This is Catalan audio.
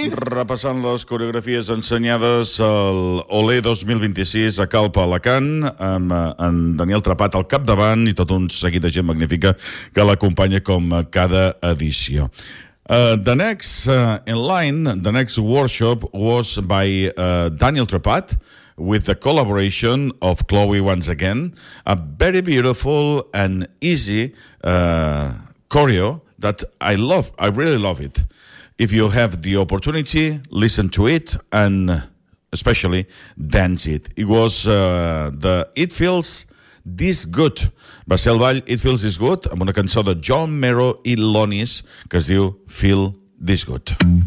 Repassant les coreografies ensenyades al Olé 2026 a Calpa, Alacant, amb en Daniel Trepat al capdavant i tot un seguit de gent magnífica que l'acompanya com cada edició. The next in line, the next workshop was by Daniel Trepat, with the collaboration of Chloe once again. A very beautiful and easy choreo that I love. I really love it. If you have the opportunity, listen to it and especially dance it. It was It Feels This Good. Va ser el ball It Feels This Good amb una cançó de John Mero i Lonis que es diu Feel This Good.